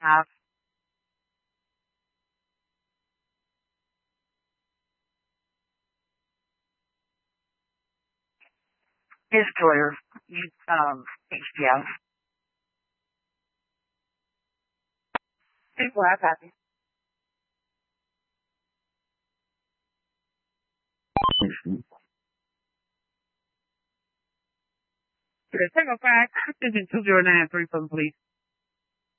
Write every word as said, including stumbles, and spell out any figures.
have. His Twitter. You, um, yeah. People have happy. Take a fact. Two zero nine three seven, please.